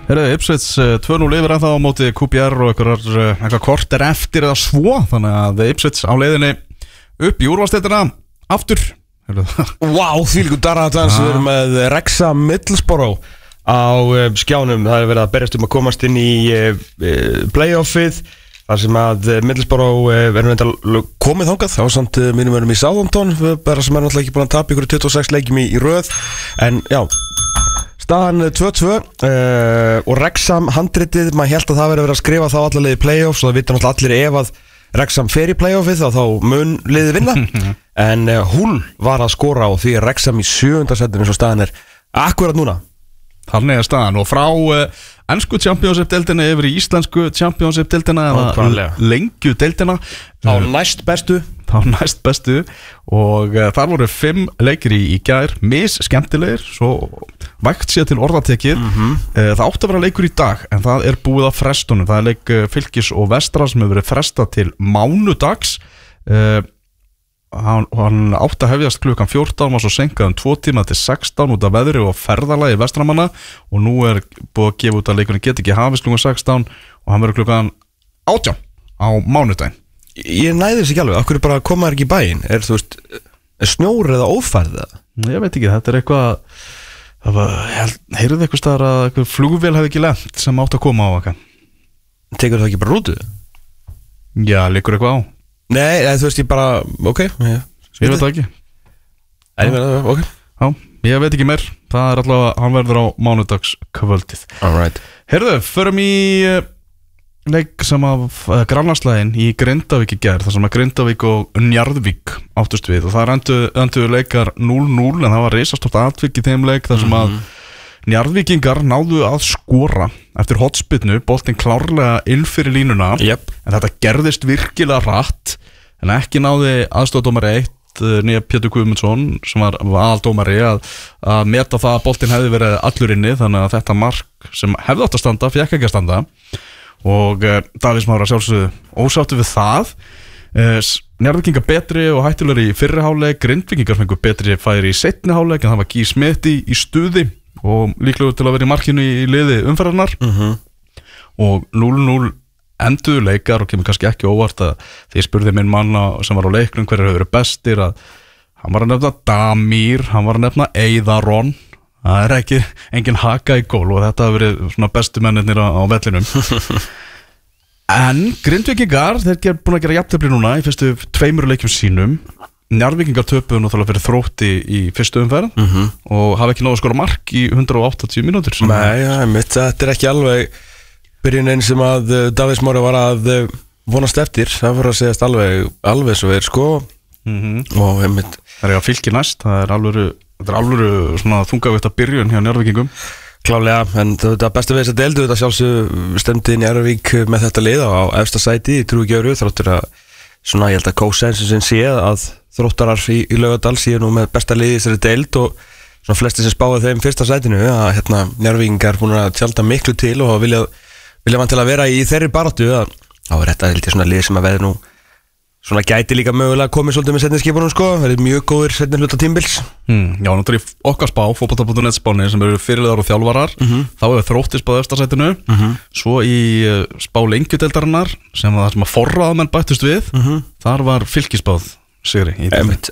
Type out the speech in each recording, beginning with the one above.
Ipswich 2-0 yfir ennþá á móti QPR og eitthvað korter eftir eða svo, þannig að Ipswich á leiðinni upp í úrvalsdeildina aftur. Þvílíkur darraðans, við erum með Wrexham Middlesbrough á skjánum. Það verið að berjast að komast inn í playoffið, þar sem að Middlesbrough verður komið þangað á samt mínum verum í Southampton, bara sem náttúrulega ekki búin að tapa ykkur 26 leikjum í röð, en já, staðan 2-2 og Wrexham handritið, maður held að það verið að skrifa þá allavega í playoffs og það vita náttúrulega allir ef að Wrexham fer í playoffið þá mun liðið vinna en Hull var að skora og því er Wrexham í 7. sætinu eins og staðan er akkurat núna. Þannig er staðan og frá ensku Championship-deildina yfir í íslensku Championship-deildina eða lengju-deildina á næst bestu og þar voru 5 leikir í gær, skemmtilegir, svo vægt sér til orðatekið. Það átti að vera leikur í dag en það er búið af frestunum. Það er leik Fylkis og Vestra sem hefur verið frestað til mánudags. Hann átti að hefjast klukkan 14, var svo senkað 2 tíma til 16 út af veðri og ferðalagi vestramanna og nú er búið að gefa út að leikurinn get ekki hafist klukkan 16 og hann verður klukkan 18 á mánudaginn. Ég næði þess ekki alveg, okkur bara koma þér ekki í bæinn, er snjór eða ófærð eða? Ég veit ekki, þetta er eitthvað, heyrðu eitthvað staðar að eitthvað flugvél hefði ekki lent sem átt að koma á eitthvað. Tekur það ekki bara rútu? Já, liggur eitthvað á. Nei, ég bara, ok. Ég veit það ekki. Ok. Já, ég veit ekki meir, það er allavega, hann verður á mánudagskvöldið. Alright. Heyrðu, förum í leik sem af grannlandslægin í Grindavík í gær, þar sem að Grindavík og Njarðvík áttust við og það enduðu leikar 0-0 en það var risastórt atvik í þeim leik þar sem að Njarðvíkingar náðu að skora eftir hotspinnu, boltinn klárlega inn fyrir línuna, en þetta gerðist virkilega hratt en ekki náði aðstoðardómari 1 nýja Pétur Guðmundsson sem var aðaldómari að meta það að boltinn hefði verið allur inni, þannig að þetta mark sem hefði átt að standa, fékk ekki að standa og Davíð Smára sjálfsögðu ósáttu við það. Njarðvíkingar betri og hættulegri í fyrri hálfleik, Grindvíkingar fengu betri færi í seinni hálfleik en það var Guy Smith í stuði og líklegur til að vera í markinu í liði umferðarnar og 0-0 enduðu leikar og kemur kannski ekki óvart að því ég spurði minn manna sem var á leiknum hverju hefur verið bestir að hann var að nefna Damir, hann var að nefna Eiðaron. Það er engin haka í gól og þetta hafa verið svona bestu mennirnir á vellinum. En Grindvíkingar, þeir búin að gera jafntefli núna í fyrstu 2 leikjum sínum. Njarðvíkingar töpuðu náttúrulega fyrir Þrótti í fyrstu umferð og hafa ekki náðu að skora mark í 180 mínútur. Nei, þetta er ekki alveg byrjunin sem að Davíð Smári var að vonast eftir. Það voru að segjast alveg svo er sko. Og það er að Fylki næst, það er alveg svona þungavítt að byrjun hjá Njarðvíkingum. Klálega, en þetta bestu við þess að deildu þetta sjálfsög stemdi Njarðvík með þetta lið á efsta sæti í Trúgjöru, þráttur að svona ég held að konsensusin sé að Þróttarar í Laugardal sé nú með besta lið í þessari deild og svona flesti sem spáði þeim fyrsta sætinu að Njarðvíkingar búin að tjálta miklu til og vilja mann til að vera í þeirri baráttu að þá er þetta held ég svona lið sem að veði nú svona gæti líka mögulega komið svolítið með setni skipunum sko, verið mjög góðir setni hluta tímbils. Já, náttúrulega í okkar spá, fótbolta.net spáni sem eru fyrirliðar og þjálfarar, þá hefur Þrótti spáð efstasætinu, svo í spá lengjudeildarinnar sem að forraðamenn bættust við, þar var Fylki spáð sigri. Einmitt.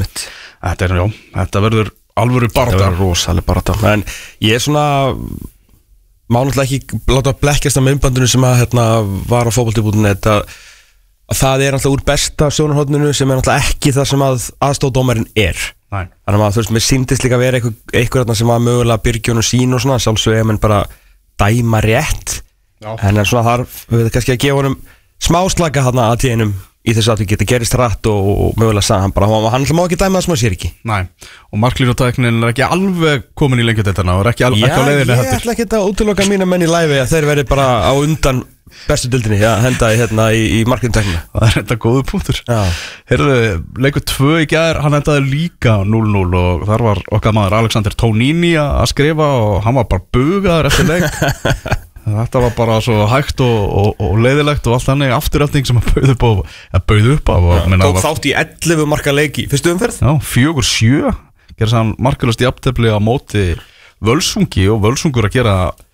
Þetta verður alvöru baráttu. Þetta verður rosalega baráttu. En ég er svona má náttúrulega ekki láta blekkjast með umbandinu sem að var á fótbolta.net að það er náttúrulega úr besta sjónarhorninu sem er náttúrulega ekki það sem aðstoðdómarinn er. Nei. Þannig að þú veist, mér sýndist líka að vera einhver sem að mögulega byrgjónu sín og svona, sjálfsög menn bara dæma rétt. Já. En svona þarf við kannski að gefa honum smá slaka þarna að tíðinum í þessu atviki, þetta gerist rætt og mögulega sagði hann bara, hann má ekki dæma það sem hann sér ekki. Nei, og marklínutæknin er ekki alveg komin í lengjudeildina og er ekki á leiðinni heldur. Já, ég ætla ekki að útiloka mína menn í læfi að þeir verði bara á undan bestu deildinni, henda í marklínutæknina. Það er þetta góðu punktur. Heyrðu, leikur 2 í gær, hann endaði líka 0-0 og þar var okkar maður Alexander Tonini að skrifa og hann var bara bugaður eftir leik. Þetta var bara svo hægt og leiðilegt og allt þannig afturölding sem að bauð upp á tók þátt í 11 marka leiki fyrstu umferð. Já, 4-7 gerði hann markalust í jafntefli á móti Völsungi og Völsungur að gera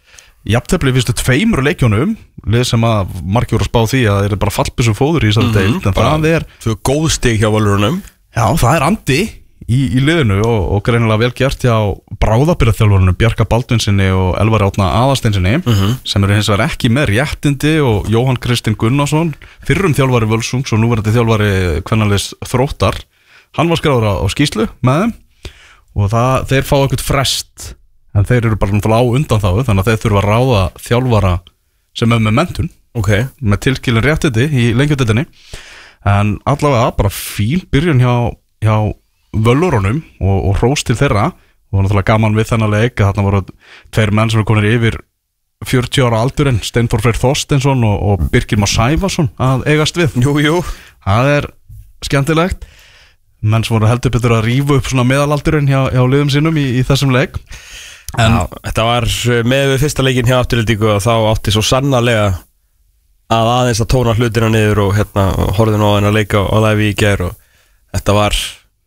jafntefli fyrstu 2 leikjónum, lið sem að margir voru að spá því að þeir eru bara fallbyssu fóður í þessari deild, en það er Þau góð stig hjá Völurunum. Já, það er andi í liðinu og greinilega vel gert hjá bráðabirgðaþjálfarunum Bjarka Baldvinsinni og Elvar Árna Aðalsteinsinni sem eru hins vegar ekki með réttindi og Jóhann Kristinn Gunnarsson, fyrrum þjálfari Völsungs og núverandi þjálfari kvennaliðs Þróttar, hann var skráður á skýrslu með þeim og þeir fá eitthvað frest en þeir eru bara á undan þá þannig að þeir þurfa að ráða þjálfara sem er með menntun með tilskilin réttindi í lengjadildinni en allavega bara fín byrjun hjá Völurunum og hrós til þeirra og náttúrulega gaman við þennan leik að þarna voru 2 menn sem eru konir yfir 40 ára aldurinn, Steinþór Freyr Þorsteinsson og Birkir Már Sævarsson að eigast við. Jú. Það er skemmtilegt menn sem voru heldur betur að rífa upp svona meðalaldurinn hjá liðum sínum í þessum leik. En þetta var með við fyrsta leikin hjá Afturheldingu og þá átti svo sannarlega að aðeins að tóna hlutina niður og horfði nú á þennan leika á live í gær og þetta var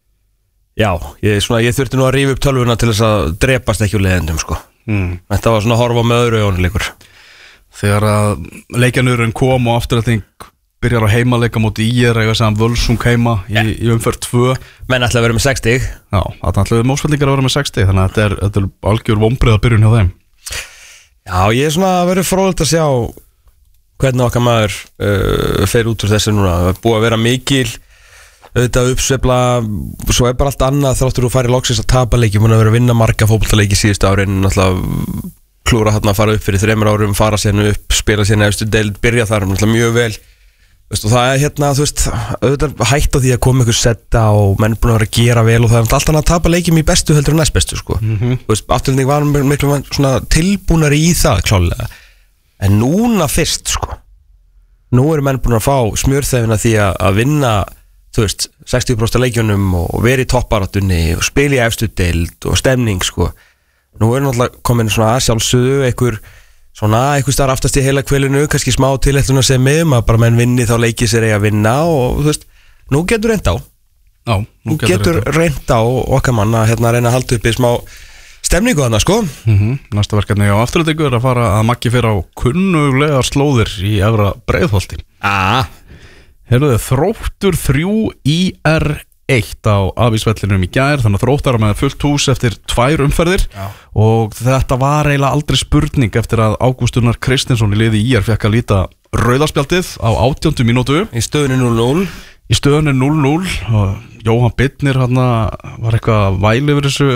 ég þurfti nú að rífa upp tölvuna til þess að drepast ekki úr leiðendum sko. Þetta var svona að horfa með öðru augunum leikur. Þegar að leikjanurinn kom og Afturhelding byrjar á heimaleika móti IR eiga sem Völsung heima í umferð 2 menn ætla að vera með 6 stig Já, það ætlaði Mósfellingar að vera með 6 stig þannig að þetta er algjör vonbrigða byrjun hjá þeim Já, ég er svona verið fróðilegt að sjá hvernig okkar maður fer út úr þessu núna það er búið að vera mikil auðvitað uppsveifla svo er bara allt annað þráttur þú færi loksins að tapa leiki múin að vera að vinna marga fótboltaleiki síðustu árin náttúrulega klúra að fara upp fyrir 3 árum fara sérna upp, spila sérna efstu deild byrja þar náttúrulega mjög vel og það er þú veist, auðvitað hætt á því að koma ykkur setta og menn búin að vera að gera vel og það er alltaf að tapa leikjum í bestu heldur en næst bestu sko. Þú veist, Afturhelding var miklu svona tilbúnari í það klálega en núna fyrst sko nú eru menn búin að fá smjörþefina því að vinna, þú veist 60% leikjunum og vera í topparátunni og spila í efstu deild og stemning sko, nú er náttúrulega komin svona að sjálfsögðu einhver starf aftast í heila kvelinu kannski smá tilhættuna sem að bara menn vinni þá leikið sér að vinna og þú veist, nú getur reynd á nú getur reynd á okkar mann að reyna að halda upp í smá stemningu þarna sko Næsta verkefni á Afturheldingu er að fara að maggi fyrir á kunnuglegar slóðir í Efra Breiðholti Heyrðu Þróttur 3 IR 1 á Afísvellinum í gær þannig að Þróttar með fullt hús eftir 2 umferðir og þetta var eiginlega aldrei spurning eftir að Ágúst Kristinsson í liði IR fekk að líta rauðaspjaldið á 18. mínútu í stöðunni 0-0 og Jóhann Birnir var eitthvað væli yfir þessu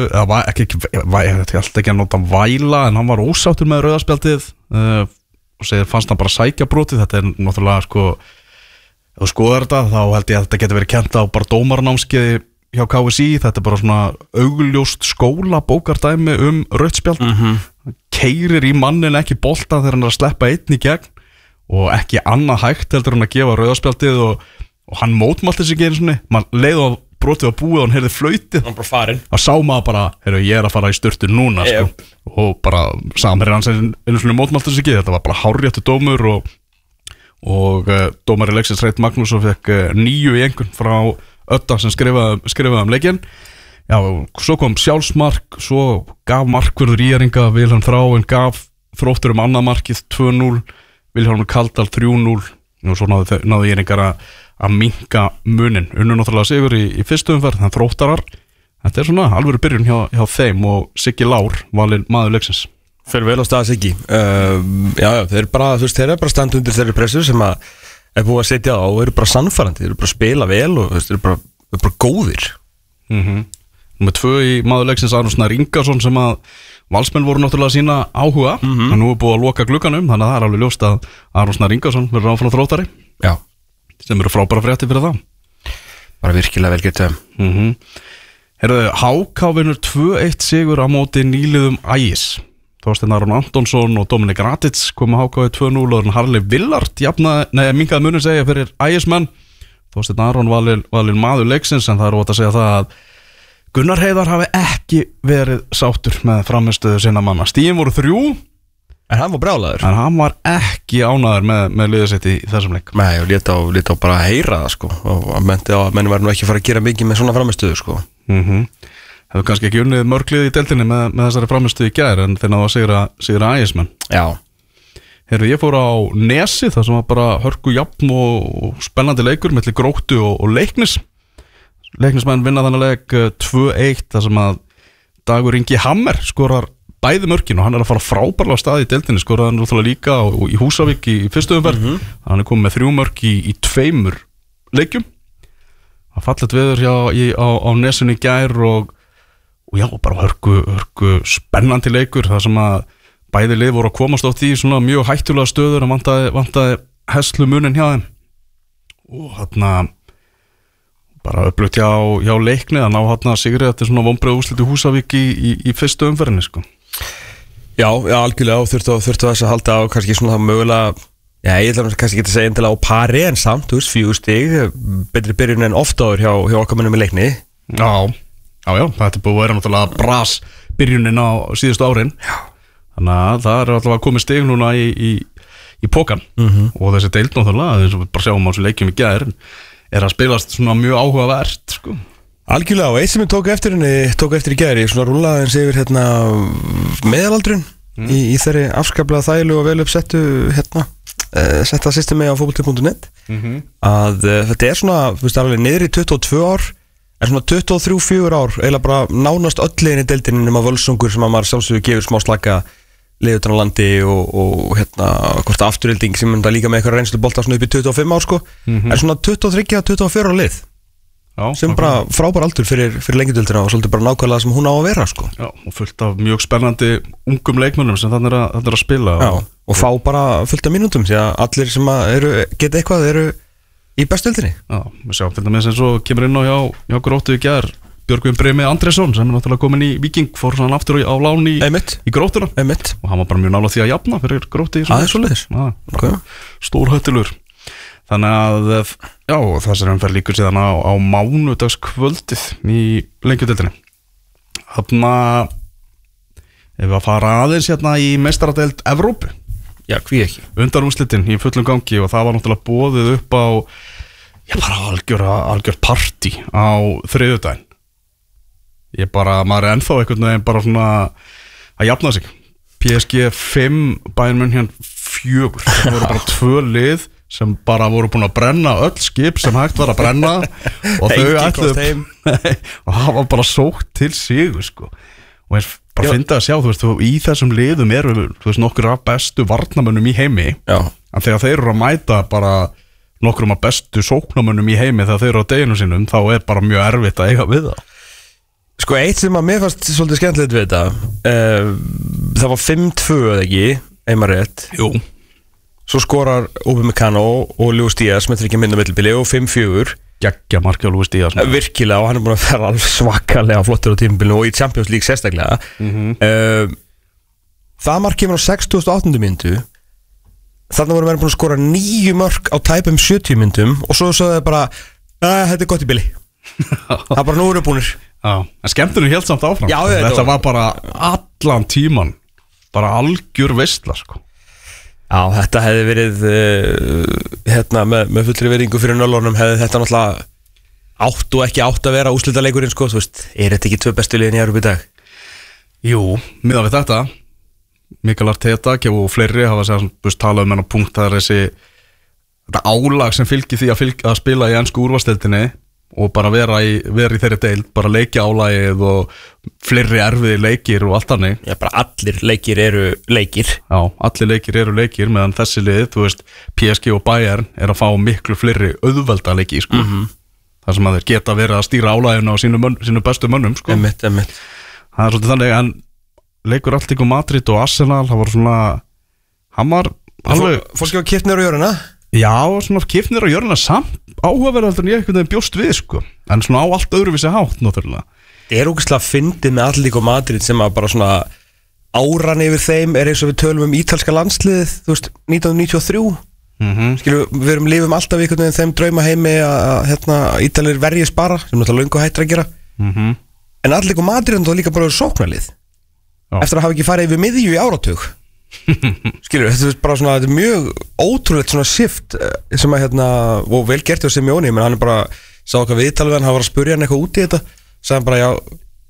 ekki að nota væla en hann var ósáttur með rauðaspjaldið og fannst hann bara sækja brotið þetta er náttúrulega sko ef þú skoðar þetta, þá held ég að þetta getur verið kennt á bara dómarnámskeiði hjá KSÍ, þetta er bara svona augljóst skólabókardæmi rautt spjald keyrir í mannin ekki bolta þegar hann er að sleppa einn í gegn og ekki annað hægt heldur hann að gefa rauðaspjaldið og hann mótmælti sig ekki einu sinni, mann leið á brotið á búið og hann heyrði flautið og sá maður bara, ég er að fara í sturtu núna sko. Og bara samherri hans einu sinni mótmælti sig ekki, þetta var bara hárréttur dómur og dómari leiksins Reit Magnússon fekk 9 í einhvern frá Ödda sem skrifaði leikinn svo kom sjálfsmark svo gaf markverður Íringa Vilhelm Þráin gaf Þróttur annað markið 2-0 Vilhelm Kaldal 3-0 og svo náðu Íringar að minnka munin unnu náttúrulega sigur í fyrstu umferð þannig Þróttarar þetta er svona alvöru byrjun hjá þeim og Siggi Lár valinn maður leiksins Fyrir vel á stað Siggi þeir eru bara standa undir þeirri pressu sem að er búið að setja á og eru bara sannfærandi, þeir eru bara að spila vel og þeir eru bara góðir Númer 2 í maður leiksins Aron Snær Ingarsson sem að Valsmenn voru náttúrulega að sína áhuga en nú er búið að loka glugganum þannig að það er alveg ljóst að Aron Snær Ingarsson verður áfram Þróttari sem eru frábæra fréttir fyrir það bara virkilega vel getið Heyrðu, HK vinnur 2-1 sigur á móti nýliðum Ægis Þorsteinn Aron Antonsson og Dominik Ratits komu HK 2-0 og Harley Villard minkaði munin segja fyrir Ægismenn Þorsteinn Aron valinn maður leiksins en það er ótt að segja það að Gunnar Heiðar hafi ekki verið sáttur með framistöðu sinna manna stíðin voru 3 en hann var brjálaður en hann var ekki ánæður með liðið sitt í þessum leik Nei, og lét á bara að heyra það sko og menti á að menn var nú ekki að fara að gera mikið með svona framistöðu sko hefur kannski ekki unnið mörglið í deildinni með þessari framistu í gær en þeir náðu að sigra Ægismenn. Já. Heyrðu, ég fór á Nesi, það sem var bara hörku jafn og spennandi leikur milli Gróttu og Leiknis. Leiknismenn vinna þannig leik 2-1 þar sem að Dagur Ingi Hammer skorar bæði mörkin og hann að fara frábærlega á stað í deildinni, skoraði hann náttúrulega líka í Húsavík í fyrstu umferð. Hann komið með 3 mörk í 2 leikjum. Það fallet veður á Nesinu í gær og já, bara hörku spennandi leikur þar sem að bæði lið voru að komast átt í svona mjög hættulega stöður og vantaði heslu munin hjá þeim og þarna bara upplugt hjá Leikni að ná þarna sigri eftir svona vonbrigða úrslit í Húsavík í fyrstu umferðinni sko. Já, algjörlega og þurftu þess að halda á kannski svona það mögulega, já, ég ætla kannski ekki að segja endilega á pari en samt, 4 stig, betri byrjun en oft áður hjá okkar mönnum í Leikni. Já, þetta er búið að vera náttúrulega bras byrjunin á síðustu árin. Já. Þannig að það er alltaf að koma stig núna í pokan og þessi deild náttúrulega, eins og við bara sjáum á þessu leikjum í gær, er að spilast svona mjög áhugavert sko. Algjörlega og eitt sem ég tók eftir í gær, ég svona rúlaði eins yfir meðalaldrun í þeirri afskaplega þæglu og vel uppsettu setta systemi á fótbolti.net að þetta er svona, þú veist, alveg niður í 22 ár er svona 23-4 ár eiginlega bara nánast öll liðin í deildinni nema Völsungur sem að maður sjálfsögur gefur smá slaka liðutan á landi og hvort afturhilding sem mynda líka með eitthvað reynslu bolta svona upp í 25 ár sko er svona 23-24 ára lið. Já, sem bara frábær aldur fyrir lengjadöldina og svolítið bara nákvæmlega sem hún á að vera sko. Já, og fullt af mjög spennandi ungum leikmönnum sem þannig er að spila og fá bara fullt af mínútum því að allir sem geta eitthvað eru í bestöldinni. Já, við sjáum til dæmis eins og kemur inn á hjá Gróttu í gær Björgvin Brimi Andrésson sem náttúrulega komin í Víking, fór svona aftur á lán í Gróttuna og hann var bara mjög nála því að jafna fyrir Gróttu stórhættilegur. Þannig að, já, þessari umferð líkur síðan á mánudagskvöldið í lengjudeildinni. Þarna, ef við að fara aðeins í meistaradeild Evrópu. Já, hví ekki? Undanúrslitin í fullum gangi og það var náttúrulega boðið upp á, já, bara algjör partí á þriðjudaginn. Maður er ennþá einhvern veginn bara svona að jafna sig. PSG 5, Bayern München 4. Það voru bara 2 lið sem bara voru búin að brenna öll skip sem hægt var að brenna og þau ætluðu og það var bara sótt til sigur sko. Og ég bara fyndi að sjá, þú veist, í þessum liðum eru, þú veist, nokkur af bestu varnamönnum í heimi. Já. En þegar þeir eru að mæta bara nokkur af bestu sóknamönnum í heimi þegar þeir eru á deginu sínum, þá er bara mjög erfitt að eiga við það. Sko, eitt sem að mér fannst svolítið skemmtilegt við þetta, það var 5-2 eða ekki, einmar rétt. Jú. Svo skorar Upamecano og Luis Díaz með 3 minna millibili og 5-4 geggja marki á Luis Díaz virkilega og hann er búin að vera alveg svakalega flottur á tímabilinu og í Champions League sérstaklega það mark kemur á 68. mínútu þannig voru verið búin að skora 9 mörk á tæpum 70 mínútum og svo sagði það bara þetta er gott í bili það er bara nú eru búinir en skemmtunum helt samt áfram Já, þetta var bara allan tíman bara algjör veistla sko. Já, þetta hefði verið með fullri veringu fyrir nöllunum hefði þetta náttúrulega átt og ekki átt að vera úrslitaleikurinn sko, þú veist, er þetta ekki 2 bestu liðin í Evrópu í dag? Jú, miðað við þetta Mikael Arteta og fleiri hafa talað um hennar punkt það er þetta álag sem fylgir því að spila í ensku úrvalsdeildinni og bara vera í þeirri deild bara leikja álagið og fleiri erfiði leikir og allt þannig. Já, bara allir leikir eru leikir. Já, allir leikir eru leikir meðan þessi lið, þú veist, PSG og Bayern er að fá miklu fleiri auðvelda leiki, sko. Þar sem að þeir geta verið að stýra álaginu á sínu bestu mönnum, sko. Einmitt. Það er svolítið þannig, en leikur Atlético Madrid og Arsenal, það var svona, hann var alveg... Fólki var kipnir á jöruna? Já, svona kipnir á jöruna samt áhugaverðar en ég einhvern veginn bjóst við, sko. En svona á allt öðruvísi hátt, náttúrulega. Það er ógeðslega fyndið með Atlético Madrid sem að bara svona áran yfir þeim er eins og við tölum ítalska landsliðið, þú veist, 1993 Skilju, við lifum alltaf í einhvern veginn þeim drauma heimi að Ítalir verjist bara, sem náttúrulega löngu hættir að gera en Atlético Madrid er líka bara sóknarlið eftir að hafa ekki farið yfir miðju í áratug Skilju, þetta er bara svona, þetta er mjög ótrúlegt svona shift sem að og vel gert hjá Simeone, menn hann er bara sá okkar viðtalið hann var að spurja hann eitthvað út í þetta sagði hann bara, já,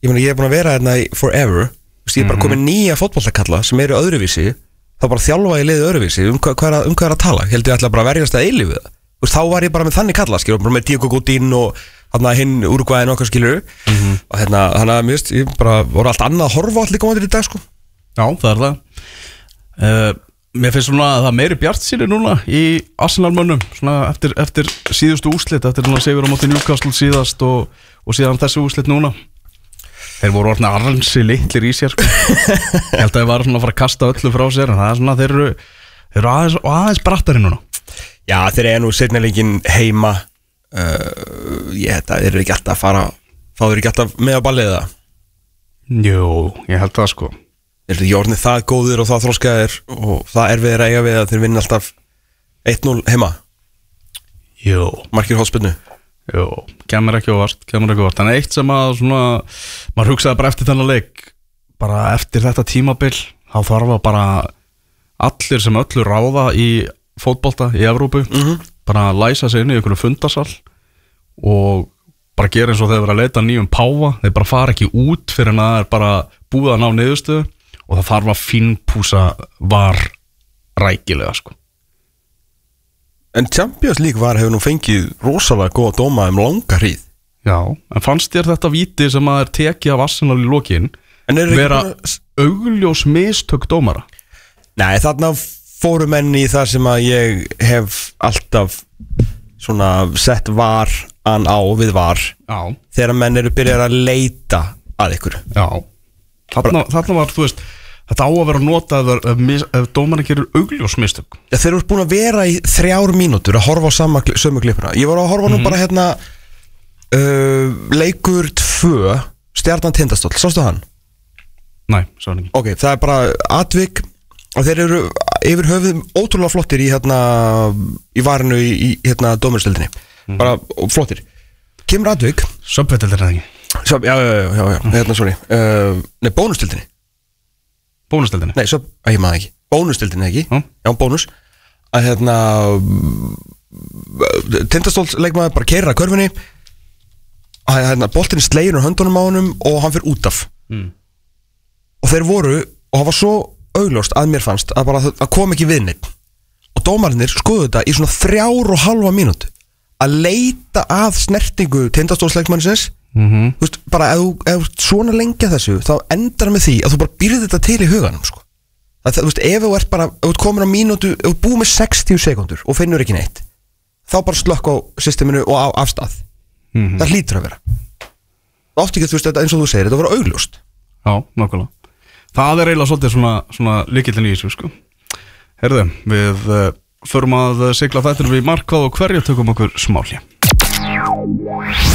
ég meina, ég er búin að vera hérna í forever, ég er bara komin nýja fótboltakalla sem eru öðruvísi, þá bara þjálfa ég liðið öðruvísi, hvað er að tala, held ég ætla bara að verjast að eilífu það, þá var ég bara með þannig kalla, skilur, bara með Diego Godín og hinn Uruguayin okkar, skilur, og þannig að ég bara voru allt annað að horfa allir komandir í dag, sko. Já, það er það. Mér finnst svona að það meiri bjartsýni núna í Arsenal-mönnum svona eftir síðustu úrslit, eftir svona sigur á móti Newcastle síðast og síðan þessu úrslit núna. Þeir voru orðna arnsi litlir í sér, sko. Ég held að þeir var svona að fara að kasta öllu frá sér, en það er svona, þeir eru aðeins brattari núna. Já, þeir eru nú seinnileikinn heima, ég held að þeir eru ekki alltaf að fara, þá þeir ekki alltaf með að ballið það. Jú, ég held það, sko. Þeir eru jórnið það góðir og það þroskaðir og það er við að eiga við að þeir vinna alltaf 1-0 heima. Jú. Markir hótspinnu. Jú, kemur ekki óvart. Þannig eitt sem að svona, maður hugsaði bara eftir þennan leik, bara eftir þetta tímabil, þá þarf að bara allir sem öllu ráða í fótbolta í Evrópu, bara læsa sig inn í einhverju fundarsal og bara gera eins og þeir vera að leita nýjum páfa, þeir bara fara ekki út fyrir en það er bara búið að ná niðurstöðu og það þarf að fínpúsa var rækilega, sko. En Champions League hefur nú fengið rosalega góða dóma langa hríð. Já, en fannst þér þetta víti sem að er tekið af Arsenal í lokin vera augljós mistök dómara? Nei, þarna fóru menn í það sem að ég hef alltaf svona sett varan á við var. Já. Þegar menn eru byrjar að leita að ykkur. Já. Þarna var, þú veist, þetta á að vera að nota ef dómarinn gerir augljós mistök. Já, þeir eru búin að vera í 3 mínútur að horfa á sömu klippuna. Ég var að horfa nú bara hérna leikur 2 Stjarnan Tindastóll, sástu hann? Nei, sá hann ekki. Ok, það er bara atvik og þeir eru yfir höfuð ótrúlega flottir í í varinu í dómarastildinni. Bara flottir. Kemur atvik. Söpveldildin er það ekki? Já, sorry. Nei, bónustildinni. Bónustildinni? Nei, ég maður ekki. Bónustildinni ekki. Já, bónus. Að Tindastóls leikmaður bara keyrir að körfunni. Boltinn slegir á höndunum á honum og hann fyrir út af. Og þeir voru, og það var svo augljóst að mér fannst að bara það kom ekki við neitt. Og dómararnir skoðu þetta í svona 3,5 mínútu að leita að snertingu Tindastólsleikmannsins. Þú veist, bara ef svona lengi að þessu, þá endar með því að þú bara býrð þetta til í huganum, sko. Þú veist, ef þú ert bara, ef þú komin á mínútu, ef þú búið með 60 sekundur og finnur ekki neitt, þá bara slökk á systeminu og á afstað. Það hlýtur að vera. Það átti ekki, þú veist, eins og þú segir, þetta var augljóst. Já, nákvæmlega. Það er eiginlega svolítið svona lykillinn í þessu, sko. Herðu, við förum að sigla þættinum í markað og hverju tökum okkur smálja.